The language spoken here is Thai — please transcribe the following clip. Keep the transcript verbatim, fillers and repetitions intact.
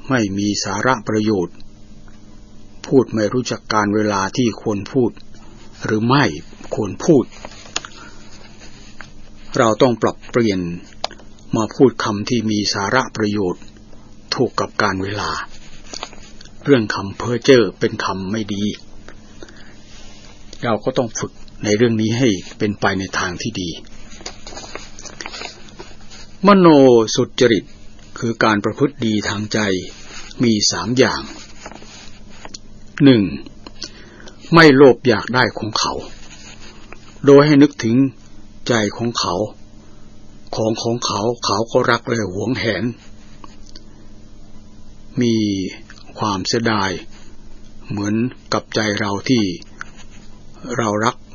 ไม่มีสาระประโยชน์พูดไม่รู้จักการเวลาที่ควรพูดหรือไม่ควรพูดเราต้องปรับเปลี่ยนมาพูดคำที่มีสาระประโยชน์ถูกกับการเวลาเรื่องคำเพ้อเจ้อเป็นคำไม่ดีเราก็ต้องฝึกในเรื่องนี้ให้เป็นไปในทางที่ดีมโนสุจริตคือการประพฤติดีทางใจมีสามอย่างหนึ่งไม่โลภอยากได้ของเขาโดยให้นึกถึงใจของเขาของของเขาเขาก็รักและหวงแหนมีความเสียดายเหมือนกับใจเราที่เรารัก